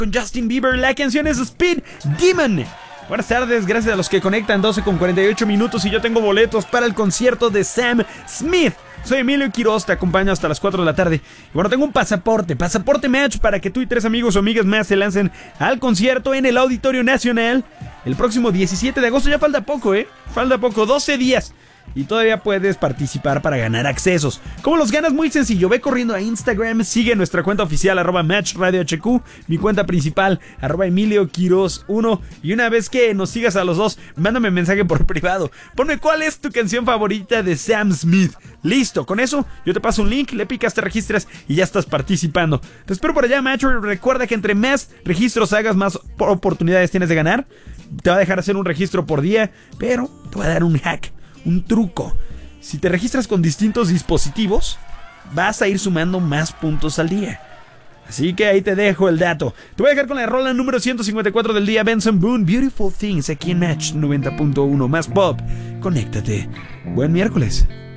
con Justin Bieber. La canción es Speed Demon. Buenas tardes, gracias a los que conectan. 12:48 y yo tengo boletos para el concierto de Sam Smith. Soy Emilio Quiroz, te acompaño hasta las 4 de la tarde. Y bueno, tengo un pasaporte match para que tú y 3 amigos o amigas más se lancen al concierto en el Auditorio Nacional el próximo 17 de agosto. Ya falta poco, falta poco, 12 días. Y todavía puedes participar para ganar accesos. ¿Cómo los ganas? Muy sencillo. Ve corriendo a Instagram, sigue nuestra cuenta oficial @MatchRadioHQ, mi cuenta principal @EmilioQuiroz1. Y una vez que nos sigas a los dos, mándame mensaje por privado. Ponme cuál es tu canción favorita de Sam Smith. Listo, con eso yo te paso un link, le picas, te registras y ya estás participando. Te espero por allá, Macho. Recuerda que entre más registros hagas, más oportunidades tienes de ganar. Te va a dejar hacer un registro por día, pero te va a dar un hack, un truco. Si te registras con distintos dispositivos, vas a ir sumando más puntos al día. Así que ahí te dejo el dato. Te voy a dejar con la rola número 154 del día, Benson Boone, Beautiful Things, aquí en Match 90.1 más pop. Conéctate. Buen miércoles.